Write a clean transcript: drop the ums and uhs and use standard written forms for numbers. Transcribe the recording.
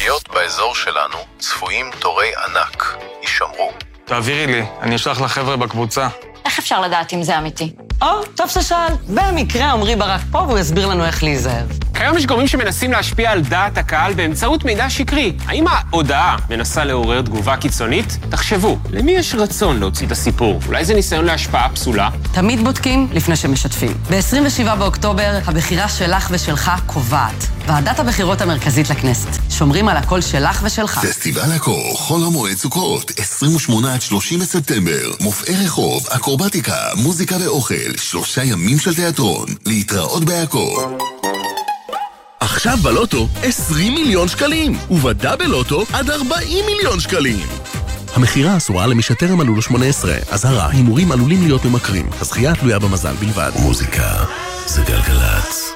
בתשתיות באזור שלנו צפויים תורי ענק. יישמרו. תעבירי לי, אני אשלח לחבר'ה בקבוצה. איך אפשר לדעת אם זה אמיתי? טוב ששאל. במקרה עמרי ברק פה והוא יסביר לנו איך להיזהר. כיום יש גורמים שמנסים להשפיע על דעת הקהל באמצעות מידע שקרי. האם ההודעה מנסה לעורר תגובה קיצונית? תחשבו, למי יש רצון להוציא את הסיפור? אולי זה ניסיון להשפעה פסולה? תמיד בודקים לפני שמשתפים. ב-27 באוקטובר הבחירה שלך ושלך קובעת. ועדת הבחירות המרכזית לכנסת. שומרים על הקול שלך ושלך. פסטיבל הקור, חול המועד סוכות, 28 עד 30 בספטמבר. מופעי רחוב, אקרובטיקה, מוזיקה ואוכל, 3 ימים של תיאטרון. להתראות בהקור. עכשיו בלוטו 20 מיליון שקלים, ובדאבל לוטו עד 40 מיליון שקלים. המחירה אסורה למי שטרם מלאו לו 18. אזהרה, הימורים עלולים להיות ממכרים. הזכייה תלויה במזל בלבד. מוזיקה זה גלגלצ.